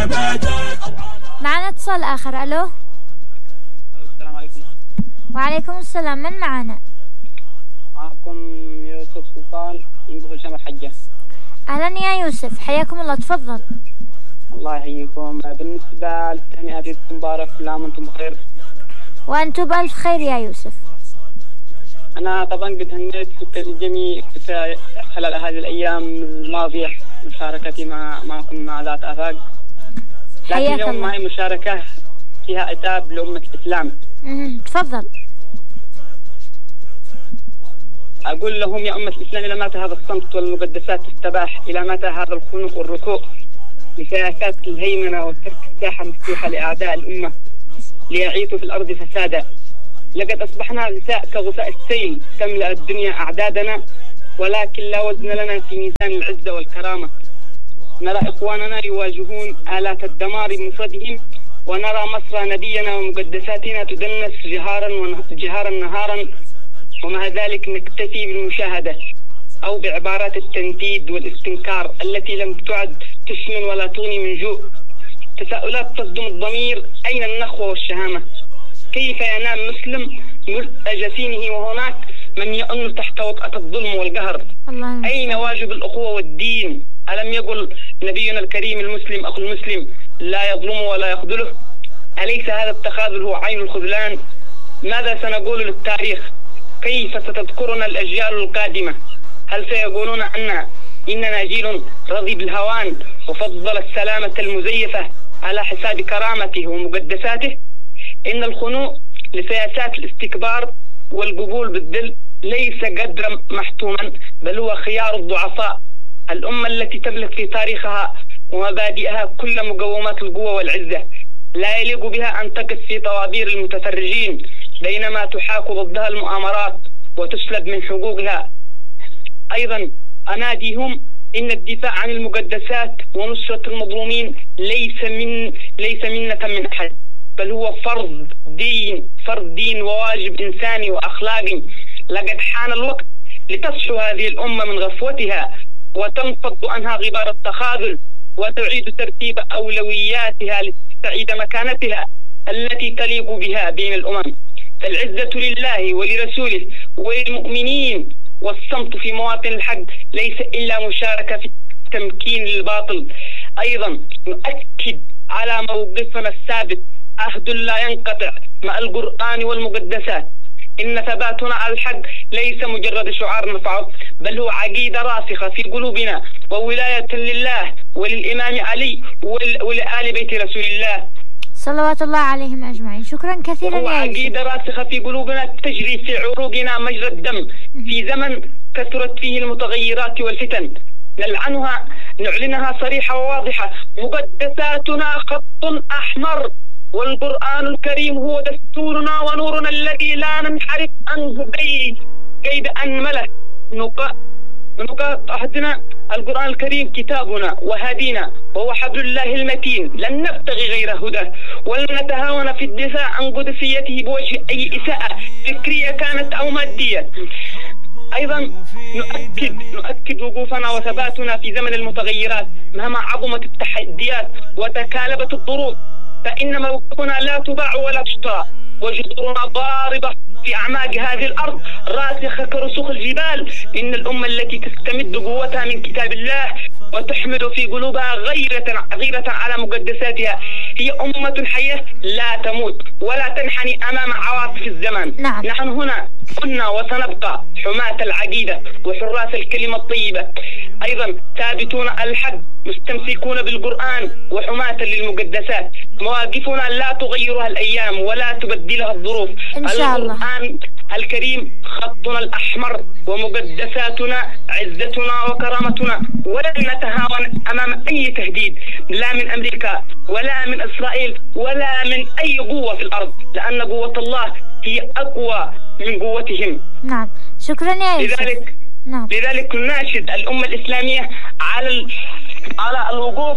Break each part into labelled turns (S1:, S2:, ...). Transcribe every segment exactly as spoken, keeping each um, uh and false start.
S1: معنا اتصال آخر. ألو.
S2: السلام عليكم.
S1: وعليكم السلام. من معنا؟
S2: معكم يوسف سلطان من بخل شمال حجة.
S1: أهلا يا يوسف، حياكم الله، تفضل.
S2: الله يحييكم. بالنسبة للتهنئة عيد مبارك، كل عام وانتم بخير.
S1: وأنتم بألف خير يا يوسف.
S2: أنا طبعا قد هنيت سكر الجميع خلال هذه الأيام الماضية مشاركتي مع معكم مع ذات آفاق، لكن اليوم معي مشاركة فيها عتاب لأمة الإسلام.
S1: تفضل.
S2: أقول لهم يا أمة الإسلام، إلى متى هذا الصمت والمقدسات تستباح؟ إلى متى هذا الخنوق والركوع لسياسات الهيمنة وترك مساحة مفتوحة لأعداء الأمة ليعيثوا في الأرض فسادا؟ لقد أصبحنا غثاء كغثاء السيل تملأ الدنيا أعدادنا، ولكن لا وزن لنا في ميزان العزة والكرامة. نرى إخواننا يواجهون آلات الدمار بمفردهم، ونرى مصر نبينا ومقدساتنا تدنس جهارا جهارا نهارا، ومع ذلك نكتفي بالمشاهدة أو بعبارات التنديد والاستنكار التي لم تعد تسمن ولا تغني من جوع. تساؤلات تصدم الضمير: أين النخوة والشهامة؟ كيف ينام مسلم ملء جسينه وهناك من يأن تحت وطأة الظلم والقهر؟ أين واجب الأخوة والدين؟ ألم يقل نبينا الكريم: المسلم أخو المسلم لا يظلم ولا يخذله؟ أليس هذا التخاذل هو عين الخذلان؟ ماذا سنقول للتاريخ؟ كيف ستذكرنا الأجيال القادمة؟ هل سيقولون أن إننا جيل رضي بالهوان وفضل السلامة المزيفة على حساب كرامته ومقدساته؟ إن الخنوع لسياسات الاستكبار والقبول بالذل ليس قدرا محتوما، بل هو خيار الضعفاء. الأمة التي تملك في تاريخها ومبادئها كل مقومات القوة والعزة لا يليق بها أن تقف في طوابير المتفرجين بينما تحاك ضدها المؤامرات وتسلب من حقوقها. أيضا أناديهم إن الدفاع عن المقدسات ونصرة المظلومين ليس من ليس منة من أحد، بل هو فرض دين فرض دين وواجب إنساني وأخلاقي. لقد حان الوقت لتصحو هذه الأمة من غفوتها وتنفض عنها غبار التخاذل وتعيد ترتيب أولوياتها لتستعيد مكانتها التي تليق بها بين الأمم. فالعزة لله ولرسوله وللمؤمنين، والصمت في مواطن الحق ليس إلا مشاركة في التمكين للباطل. أيضا نؤكد على موقفنا الثابت: عهد لا ينقطع مع القرآن والمقدسات. إن ثباتنا على الحق ليس مجرد شعار نرفعه، بل هو عقيدة راسخة في قلوبنا وولاية لله وللإمام علي ولآل بيت رسول الله
S1: صلوات الله عليهم أجمعين. شكرا كثيرا يا يوسف.
S2: عقيدة راسخة في قلوبنا تجري في عروقنا مجرى الدم في زمن كثرت فيه المتغيرات والفتن. نلعنها نعلنها صريحة وواضحة: مقدساتنا خط أحمر، والقرآن الكريم هو دستورنا ونورنا الذي لا ننحرف عنه قيد أنمله. نقاط أحدنا القرآن الكريم كتابنا وهدينا، وهو حبل الله المتين، لن نبتغي غير هداه، ولن نتهاون في الدفاع عن قدسيته بوجه أي إساءة فكرية كانت أو مادية. أيضا نؤكد نؤكد وقوفنا وثباتنا في زمن المتغيرات مهما عظمت التحديات وتكالبت الظروف، فإن موقفنا لا تباع ولا تشترى، وجذورنا ضاربة في أعماق هذه الأرض راسخة كرسوخ الجبال. إن الأمة التي تستمد قوتها من كتاب الله وتحمل في قلوبها غيرة غيرة على مقدساتها هي أمة حية لا تموت ولا تنحني أمام عواصف الزمن.
S1: نعم.
S2: نحن هنا كنا وسنبقى حماة العقيدة وحراس الكلمة الطيبة، أيضا ثابتون الحق مستمسكون بالقرآن وحماة للمقدسات. مواقفنا لا تغيرها الأيام ولا تبدلها الظروف.
S1: إن شاء الله.
S2: القرآن الكريم خطنا الأحمر، ومقدساتنا عزتنا وكرامتنا، ولن نتهاون أمام أي تهديد لا من أمريكا ولا من إسرائيل ولا من أي قوة في الأرض، لأن قوة الله هي أقوى من قوتهم.
S1: نعم. شكرا يا يوسف.
S2: لذلك
S1: نعم.
S2: لذلك نناشد الأمة الإسلامية على ال... على الوقوف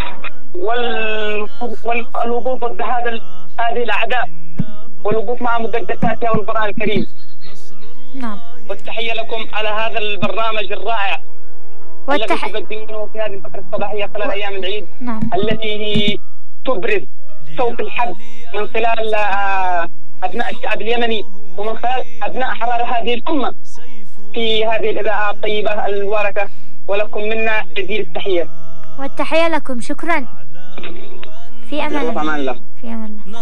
S2: وال... والوقوف ضد هذا هذه الأعداء، والوقوف مع مقدساتها والقرآن الكريم.
S1: نعم.
S2: والتحية لكم على هذا البرنامج الرائع.
S1: والتح...
S2: الذي تقدمونه في هذه الفترة الصباحية خلال أيام العيد.
S1: نعم.
S2: التي تبرز صوت الحرب من خلال أبناء الشعب اليمني ومن خلال أبناء حرار هذه الأمة في هذه الإذاعة الطيبة المباركة، ولكم منا جزيل التحية.
S1: والتحية لكم، شكرا. في أمان الله.
S2: في أمان الله.
S1: في أمان الله.